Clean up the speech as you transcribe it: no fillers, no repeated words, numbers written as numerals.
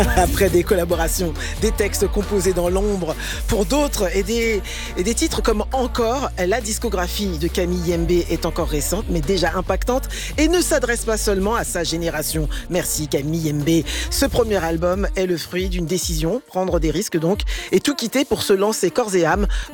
Après des collaborations, des textes composés dans l'ombre pour d'autres et des titres comme Encore, la discographie de Camille Yembe est encore récente mais déjà impactante et ne s'adresse pas seulement à sa génération. Merci Camille Yembe. Ce premier album est le fruit d'une décision, prendre des risques donc, et tout quitter pour se lancer corps et âme